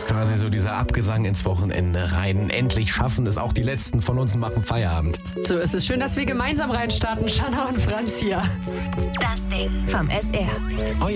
ist quasi so dieser Abgesang ins Wochenende rein. Endlich schaffen es auch die Letzten von uns und machen Feierabend. So ist es. Schön, dass wir gemeinsam reinstarten. Shanna und Franz hier. Das Ding vom SR.